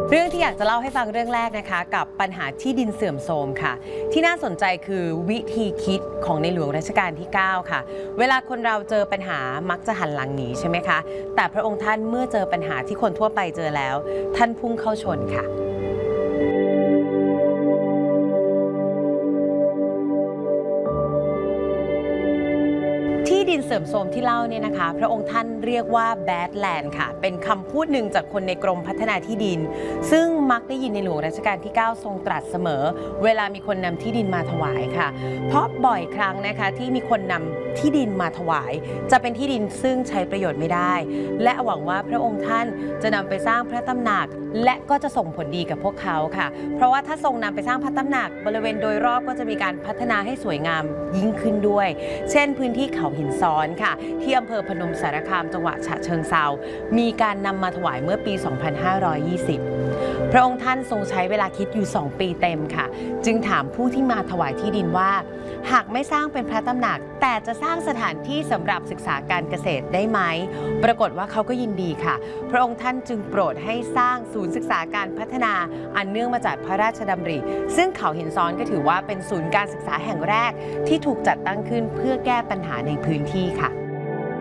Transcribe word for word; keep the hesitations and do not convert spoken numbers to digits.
เรื่องที่อยากจะเล่าให้ฟังเรื่องแรกนะคะกับปัญหาที่ดินเสื่อมโทรมค่ะที่น่าสนใจคือวิธีคิดของในหลวงรัชกาลที่เก้าค่ะเวลาคนเราเจอปัญหามักจะหันหลังหนีใช่ไหมคะแต่พระองค์ท่านเมื่อเจอปัญหาที่คนทั่วไปเจอแล้วท่านพุ่งเข้าชนค่ะที่ดินเสื่อมโทรมที่เล่าเนี่ยนะคะพระองค์ท่านเรียกว่า bad land ค่ะเป็นคำพูดหนึ่งจากคนในกรมพัฒนาที่ดินซึ่งมักได้ยินในหลวงรัชกาลที่เก้าทรงตรัสเสมอเวลามีคนนำที่ดินมาถวายค่ะเพราะบ่อยครั้งนะคะที่มีคนนำที่ดินมาถวายจะเป็นที่ดินซึ่งใช้ประโยชน์ไม่ได้และหวังว่าพระองค์ท่านจะนำไปสร้างพระตำหนักและก็จะส่งผลดีกับพวกเขาค่ะเพราะว่าถ้าทรงนำไปสร้างพระตำหนักบริเวณโดยรอบก็จะมีการพัฒนาให้สวยงามยิ่งขึ้นด้วยเช่นพื้นที่เขาหินซ้อนค่ะที่อำเภอพนมสารคามจังหวัดฉะเชิงเทรามีการนำมาถวายเมื่อปี สองพันห้าร้อยยี่สิบ พระองค์ท่านทรงใช้เวลาคิดอยู่ สอง ปีเต็มค่ะจึงถามผู้ที่มาถวายที่ดินว่าหากไม่สร้างเป็นพระตำหนักแต่จะสร้างสถานที่สำหรับศึกษาการเกษตรได้ไหมปรากฏว่าเขาก็ยินดีค่ะพระองค์ท่านจึงโปรดให้สร้างศูนย์ศึกษาการพัฒนาอันเนื่องมาจากพระราชดำริซึ่งเขาหินซ้อนก็ถือว่าเป็นศูนย์การศึกษาแห่งแรกที่ถูกจัดตั้งขึ้นเพื่อแก้ปัญหาในพื้นที่ค่ะ